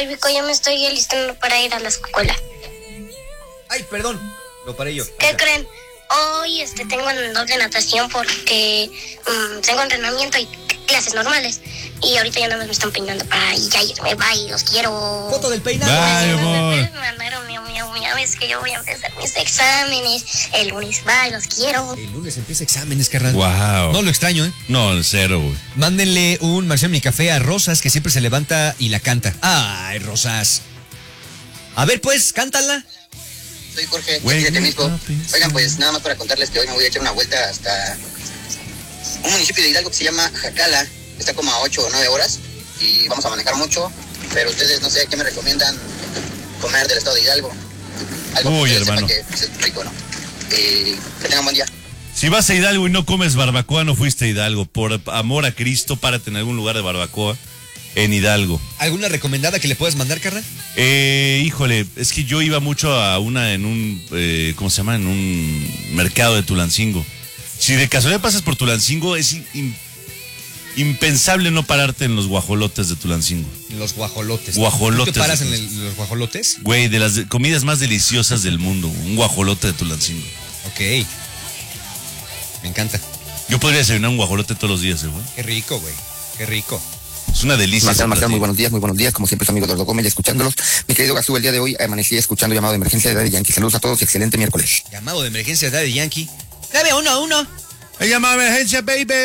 Ya me estoy alistando para ir a la escuela. Ay, perdón, lo paré yo. ¿Qué creen? Hoy tengo doble natación porque tengo entrenamiento y clases normales. Y ahorita ya nada más me están peinando para ya irme. Bye, los quiero. Foto del peinado. Bye, amor. Es que yo voy a empezar mis exámenes. El lunes, bye, los quiero. El lunes empieza exámenes, carnal. Wow. No lo extraño, ¿eh? No, cero, güey. Mándenle un Marciano Mi Café a Rosas, que siempre se levanta y la canta. Ay, Rosas. A ver, pues, cántala. Soy Jorge, de Temisco. Oigan, pues nada más para contarles que hoy me voy a echar una vuelta hasta un municipio de Hidalgo que se llama Jacala. Está como a 8 o 9 horas y vamos a manejar mucho. Pero ustedes no sé qué me recomiendan comer del estado de Hidalgo. Algo que hermano. sepa que es rico, ¿no? Que tengan buen día. Si vas a Hidalgo y no comes barbacoa, no fuiste a Hidalgo. Por amor a Cristo, párate en algún lugar de barbacoa en Hidalgo. ¿Alguna recomendada que le puedas mandar, carnal? Híjole, es que yo iba mucho a una en un, ¿cómo se llama? En un mercado de Tulancingo. Si de casualidad pasas por Tulancingo, es impensable no pararte en los guajolotes de Tulancingo. Los guajolotes. Guajolotes. ¿Tú te paras en los guajolotes? Güey, de las comidas más deliciosas del mundo, un guajolote de Tulancingo. Ok. Me encanta. Yo podría desayunar un guajolote todos los días, güey. Qué rico, güey. Qué rico. Es una delicia. Marcial, muy buenos días, como siempre, su amigo Eduardo Gómez, escuchándolos. Mi querido Gazú, el día de hoy amanecí escuchando llamado de emergencia de Daddy Yankee. Saludos a todos y excelente miércoles. Llamado de emergencia de Daddy Yankee. 911. Llamado de emergencia, baby.